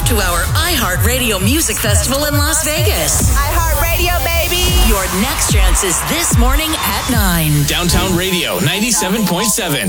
to our iHeartRadio Music Festival in Las Vegas. iHeartRadio, baby. Your next chance is this morning at 9. Downtown Radio 97.7.